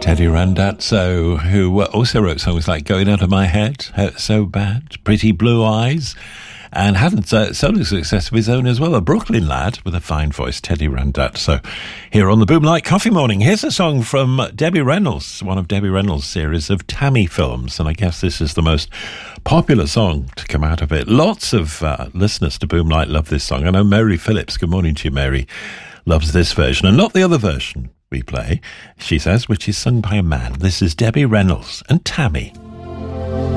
Teddy Randazzo, who also wrote songs like Going Out of My Head, Hurt So Bad, Pretty Blue Eyes, and had solo success of his own as well. A Brooklyn lad with a fine voice, Teddy Randazzo. Here on the Boomlight Coffee Morning, here's a song from Debbie Reynolds, one of Debbie Reynolds' series of Tammy films, and I guess this is the most popular song to come out of it. Lots of listeners to Boomlight love this song. I know Mary Phillips, good morning to you, Mary, loves this version, and not the other version we play, she says, which is sung by a man. This is Debbie Reynolds and Tammy.